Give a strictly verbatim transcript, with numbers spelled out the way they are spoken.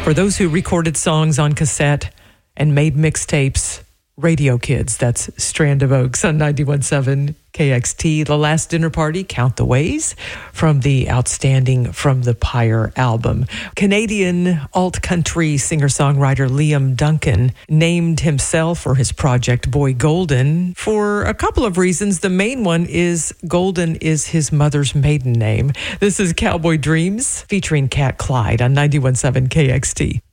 For those who recorded songs on cassette and made mixtapes, Radio Kids, that's Strand of Oaks on ninety-one point seven K X T. The Last Dinner Party, Count the Ways, from the outstanding From the Pyre album. Canadian alt-country singer-songwriter Liam Duncan named himself or his project Boy Golden for a couple of reasons. The main one is Golden is his mother's maiden name. This is Cowboy Dreams featuring Cat Clyde on ninety-one point seven K X T.